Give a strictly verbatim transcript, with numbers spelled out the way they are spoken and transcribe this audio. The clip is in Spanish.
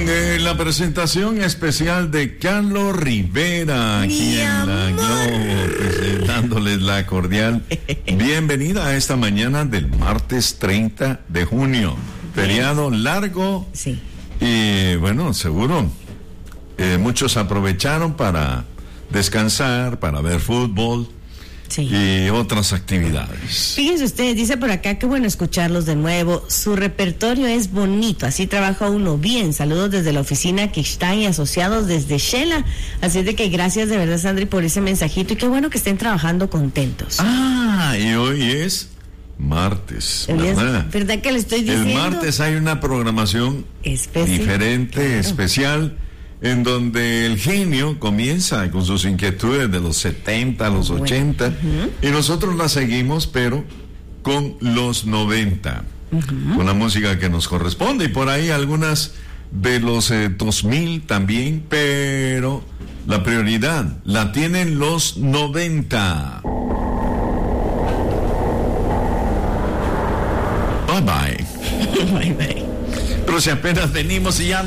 Con eh, la presentación especial de Carlos Rivera aquí Mi en la Globo, presentándoles la cordial bienvenida a esta mañana del martes treinta de junio. Feriado largo. Sí. Y bueno, seguro eh, muchos aprovecharon para descansar, para ver fútbol. Sí. Y otras actividades. Fíjense ustedes, dice por acá, qué bueno escucharlos de nuevo. Su repertorio es bonito, así trabaja uno bien. Saludos desde la oficina Kichtain y asociados desde Shela. Así es de que gracias de verdad, Sandri, por ese mensajito. Y qué bueno que estén trabajando contentos. Ah, y hoy es martes, ¿verdad? ¿Verdad que le estoy diciendo? El martes hay una programación Especial, diferente, claro. especial, en donde el genio comienza con sus inquietudes de los setenta, los Bueno, ochenta, uh-huh. y nosotros la seguimos, pero con los noventa, uh-huh. con la música que nos corresponde, y por ahí algunas de los eh, dos mil también, pero la prioridad la tienen los noventa. Bye bye. Bye bye. Pero si apenas venimos y ya